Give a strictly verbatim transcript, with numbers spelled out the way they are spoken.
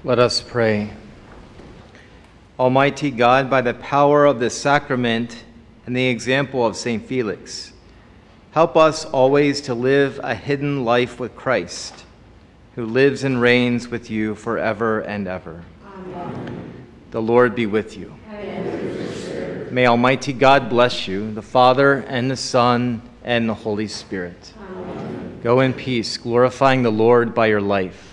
Let us pray. Almighty God, by the power of the sacrament and the example of Saint Felix, help us always to live a hidden life with Christ, who lives and reigns with you forever and ever. Amen. The Lord be with you. And with your spirit. May Almighty God bless you, the Father and the Son and the Holy Spirit. Amen. Go in peace, glorifying the Lord by your life.